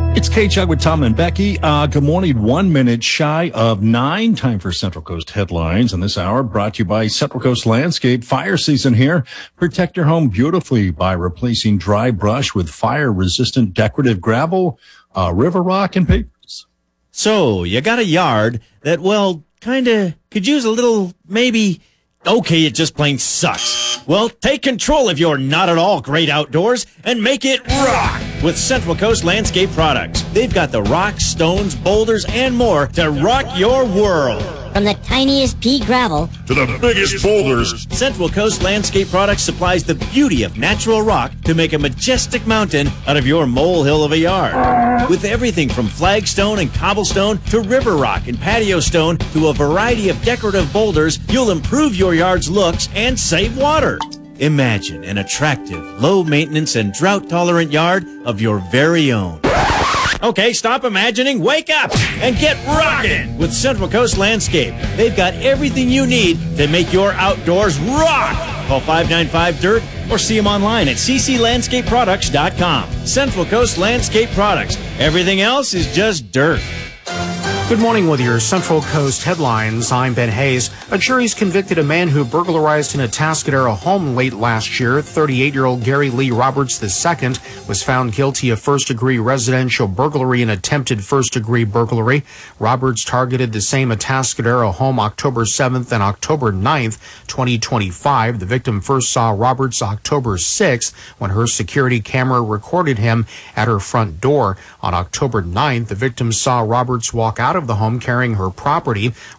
It's K-Chug with Tom and Becky. Good morning. 1 minute shy of 9. Time for Central Coast headlines. And this hour brought to you by Central Coast Landscape. Fire season here. Protect your home beautifully by replacing dry brush with fire-resistant decorative gravel, river rock, and papers. So, you got a yard that, well, kinda could use a little, maybe, okay, it just plain sucks. Well, take control of your not at all great outdoors and make it rock with Central Coast Landscape Products. They've got the rocks, stones, boulders, and more to rock your world. From the tiniest pea gravel to the biggest boulders, Central Coast Landscape Products supplies the beauty of natural rock to make a majestic mountain out of your molehill of a yard. With everything from flagstone and cobblestone to river rock and patio stone to a variety of decorative boulders, you'll improve your yard's looks and save water. Imagine an attractive, low-maintenance, and drought-tolerant yard of your very own. Okay, stop imagining, wake up, and get rocking with Central Coast Landscape. They've got everything you need to make your outdoors rock. Call 595-DIRT or see them online at cclandscapeproducts.com. Central Coast Landscape Products. Everything else is just dirt. Good morning with your Central Coast headlines. I'm Ben Hayes. A jury's convicted a man who burglarized an Atascadero home late last year. 38-year-old Gary Lee Roberts II was found guilty of first-degree residential burglary and attempted first-degree burglary. Roberts targeted the same Atascadero home October 7th and October 9th, 2025. The victim first saw Roberts October 6th when her security camera recorded him at her front door. On October 9th, the victim saw Roberts walk out of the home carrying her property.